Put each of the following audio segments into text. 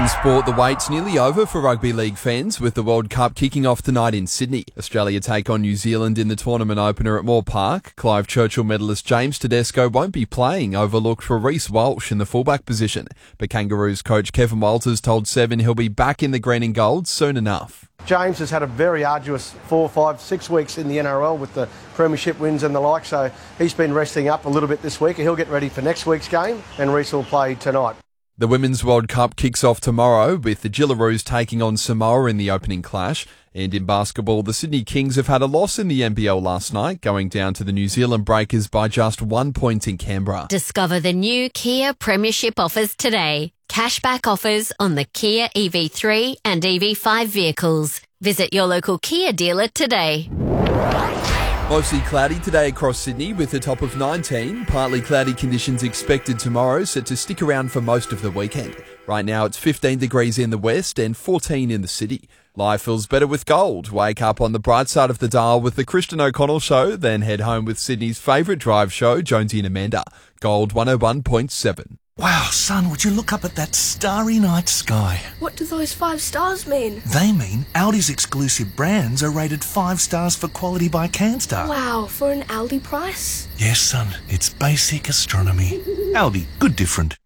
In sport, the wait's nearly over for rugby league fans, with the World Cup kicking off tonight in Sydney. Australia take on New Zealand in the tournament opener at Moore Park. Clive Churchill medalist James Tedesco won't be playing, overlooked for Reece Walsh in the fullback position. But Kangaroos coach Kevin Walters told Seven he'll be back in the green and gold soon enough. James has had a very arduous 4, 5, 6 weeks in the NRL with the premiership wins and the like, so he's been resting up a little bit this week. He'll get ready for next week's game, and Reece will play tonight. The Women's World Cup kicks off tomorrow, with the Gillaroos taking on Samoa in the opening clash. And in basketball, the Sydney Kings have had a loss in the NBL last night, going down to the New Zealand Breakers by just 1 point in Canberra. Discover the new Kia Premiership offers today. Cashback offers on the Kia EV3 and EV5 vehicles. Visit your local Kia dealer today. Mostly cloudy today across Sydney with a top of 19. Partly cloudy conditions expected tomorrow, set to stick around for most of the weekend. Right now it's 15 degrees in the west and 14 in the city. Life feels better with gold. Wake up on the bright side of the dial with the Christian O'Connell Show, then head home with Sydney's favourite drive show, Jonesy and Amanda. Gold 101.7. Wow, son, would you look up at that starry night sky? What do those 5 stars mean? They mean Aldi's exclusive brands are rated 5 stars for quality by Canstar. Wow, for an Aldi price? Yes, son, it's basic astronomy. Aldi, good different.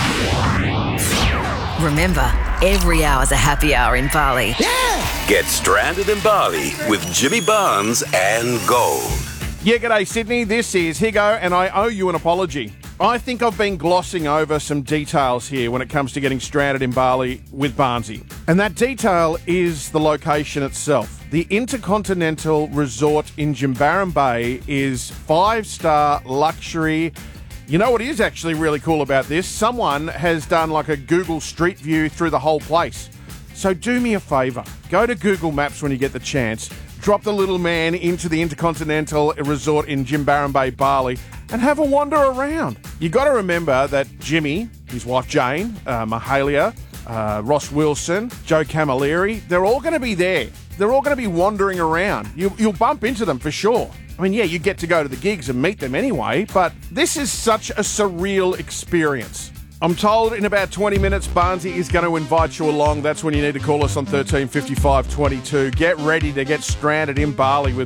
Remember, every hour's a happy hour in Bali. Yeah! Get stranded in Bali with Jimmy Barnes and Gold. Yeah, g'day Sydney, this is Higo and I owe you an apology. I think I've been glossing over some details here when it comes to getting stranded in Bali with Barnesy. And that detail is the location itself. The Intercontinental Resort in Jimbaran Bay is 5-star luxury. You know what is actually really cool about this? Someone has done like a Google Street View through the whole place. So do me a favour, go to Google Maps when you get the chance, drop the little man into the Intercontinental Resort in Jimbaran Bay, Bali, and have a wander around. You got to remember that Jimmy, his wife Jane, Mahalia, Ross Wilson, Joe Camilleri, they're all going to be there. They're all going to be wandering around. You'll bump into them for sure. I mean, yeah, you get to go to the gigs and meet them anyway, but this is such a surreal experience. I'm told in about 20 minutes, Barnesy is going to invite you along. That's when you need to call us on 13 55 22. Get ready to get stranded in Bali with